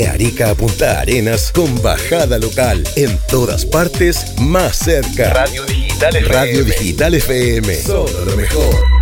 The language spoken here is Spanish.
Arica a Punta Arenas con bajada local. En todas partes, más cerca. Radio Digital FM. Solo lo mejor.